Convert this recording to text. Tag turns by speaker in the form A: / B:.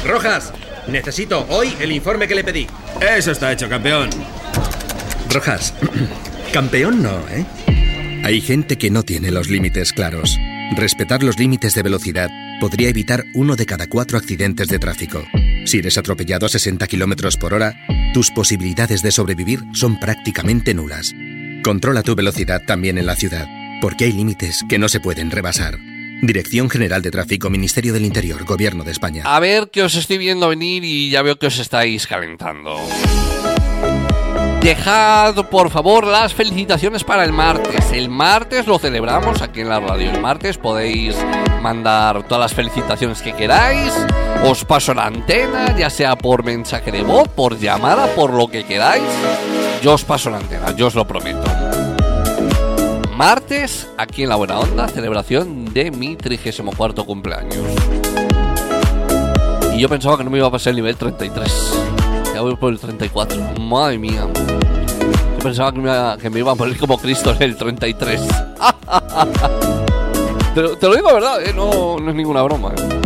A: Rojas, necesito hoy el informe que le pedí.
B: Eso está hecho, campeón.
A: Rojas, campeón no, ¿eh?
C: Hay gente que no tiene los límites claros. Respetar los límites de velocidad podría evitar 1 de cada 4 accidentes de tráfico. Si eres atropellado a 60 km por hora, tus posibilidades de sobrevivir son prácticamente nulas. Controla tu velocidad también en la ciudad, porque hay límites que no se pueden rebasar. Dirección General de Tráfico, Ministerio del Interior, Gobierno de España.
D: A ver, que os estoy viendo venir y ya veo que os estáis calentando. Dejad, por favor, las felicitaciones para el martes. El martes lo celebramos aquí en la radio. El martes podéis mandar todas las felicitaciones que queráis. Os paso la antena, ya sea por mensaje de voz, por llamada, por lo que queráis. Yo os paso la antena, yo os lo prometo. Martes, aquí en La Buena Onda, celebración de mi 34º cumpleaños. Y yo pensaba que no me iba a pasar el nivel 33. Ya voy por el 34. Madre mía. Yo pensaba que me iba a poner como Cristo en el 33. Te lo digo, ¿verdad? No es ninguna broma.